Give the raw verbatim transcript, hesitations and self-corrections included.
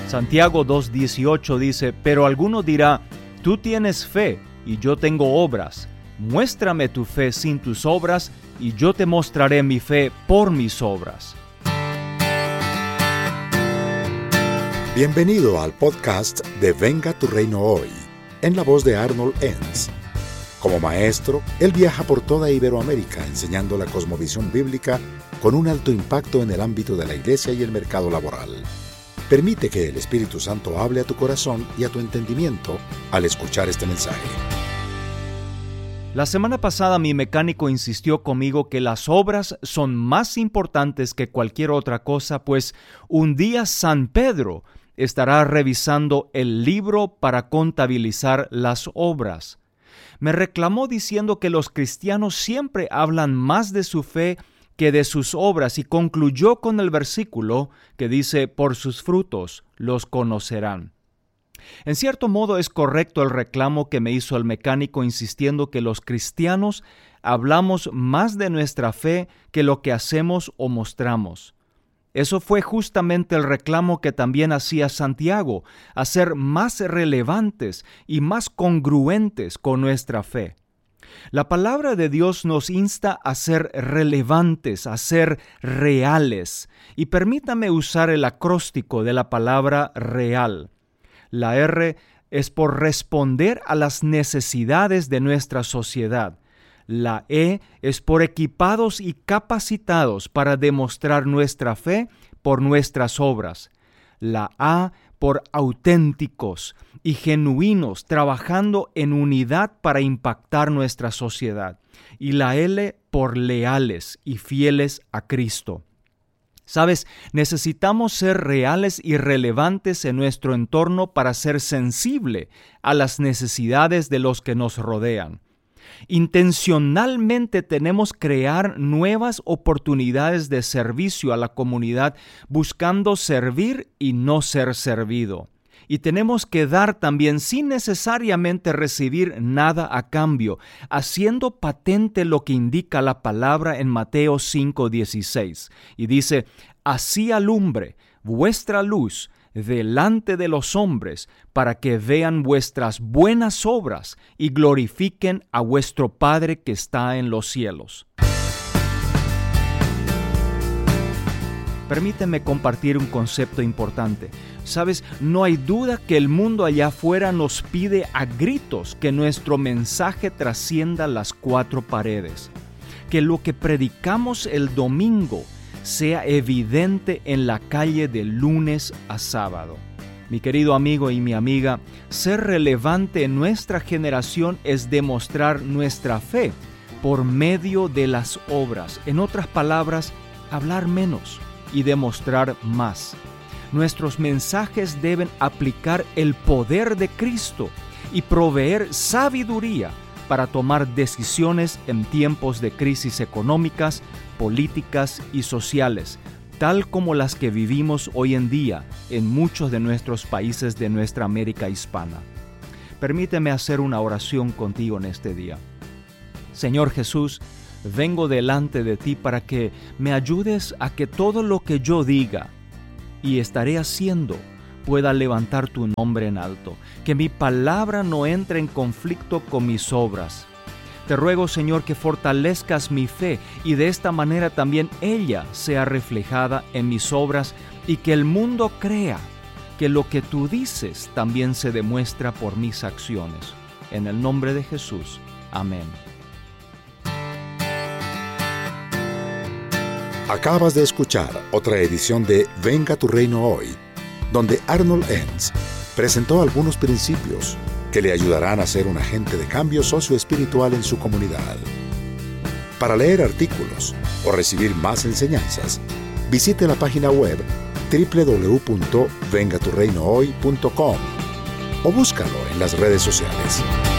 Santiago dos dieciocho dice, pero alguno dirá, tú tienes fe y yo tengo obras. Muéstrame tu fe sin tus obras y yo te mostraré mi fe por mis obras. Bienvenido al podcast de Venga tu Reino Hoy, en la voz de Arnold Enns. Como maestro, él viaja por toda Iberoamérica enseñando la cosmovisión bíblica con un alto impacto en el ámbito de la iglesia y el mercado laboral. Permite que el Espíritu Santo hable a tu corazón y a tu entendimiento al escuchar este mensaje. La semana pasada mi mecánico insistió conmigo que las obras son más importantes que cualquier otra cosa, pues un día San Pedro estará revisando el libro para contabilizar las obras. Me reclamó diciendo que los cristianos siempre hablan más de su fe que de sus obras y concluyó con el versículo que dice, por sus frutos los conocerán. En cierto modo es correcto el reclamo que me hizo el mecánico insistiendo que los cristianos hablamos más de nuestra fe que lo que hacemos o mostramos. Eso fue justamente el reclamo que también hacía Santiago, a ser más relevantes y más congruentes con nuestra fe. La palabra de Dios nos insta a ser relevantes, a ser reales. Y permítame usar el acróstico de la palabra real. La R es por responder a las necesidades de nuestra sociedad. La E es por equipados y capacitados para demostrar nuestra fe por nuestras obras. La A por auténticos y genuinos, trabajando en unidad para impactar nuestra sociedad. Y la L por leales y fieles a Cristo. Sabes, necesitamos ser reales y relevantes en nuestro entorno para ser sensible a las necesidades de los que nos rodean. Intencionalmente tenemos que crear nuevas oportunidades de servicio a la comunidad, buscando servir y no ser servido. Y tenemos que dar también sin necesariamente recibir nada a cambio, haciendo patente lo que indica la palabra en Mateo cinco dieciséis. Y dice, así alumbre vuestra luz delante de los hombres, para que vean vuestras buenas obras y glorifiquen a vuestro Padre que está en los cielos. Permíteme compartir un concepto importante. Sabes, no hay duda que el mundo allá afuera nos pide a gritos que nuestro mensaje trascienda las cuatro paredes, que lo que predicamos el domingo sea evidente en la calle de lunes a sábado. Mi querido amigo y mi amiga, ser relevante en nuestra generación es demostrar nuestra fe por medio de las obras. En otras palabras, hablar menos y demostrar más. Nuestros mensajes deben aplicar el poder de Cristo y proveer sabiduría para tomar decisiones en tiempos de crisis económicas, políticas y sociales, tal como las que vivimos hoy en día en muchos de nuestros países de nuestra América hispana. Permíteme hacer una oración contigo en este día. Señor Jesús, vengo delante de ti para que me ayudes a que todo lo que yo diga y estaré haciendo pueda levantar tu nombre en alto, que mi palabra no entre en conflicto con mis obras. Te ruego, Señor, que fortalezcas mi fe y de esta manera también ella sea reflejada en mis obras y que el mundo crea que lo que tú dices también se demuestra por mis acciones. En el nombre de Jesús. Amén. Acabas de escuchar otra edición de Venga tu Reino Hoy, donde Arnold Enns presentó algunos principios que le ayudarán a ser un agente de cambio socioespiritual en su comunidad. Para leer artículos o recibir más enseñanzas, visite la página web doble u doble u doble u punto venga tu reino hoy punto com o búscalo en las redes sociales.